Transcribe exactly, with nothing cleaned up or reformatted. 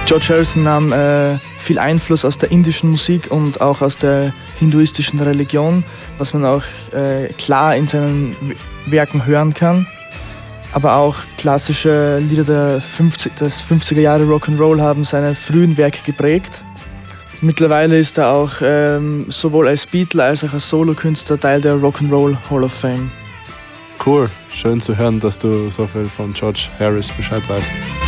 George Harrison nahm äh, viel Einfluss aus der indischen Musik und auch aus der hinduistischen Religion, was man auch äh, klar in seinen Werken hören kann. Aber auch klassische Lieder der fünfzig, des fünfziger Jahre Rock'n'Roll haben seine frühen Werke geprägt. Mittlerweile ist er auch ähm, sowohl als Beatle als auch als Solokünstler Teil der Rock'n'Roll Hall of Fame. Cool, schön zu hören, dass du so viel von George Harris Bescheid weißt.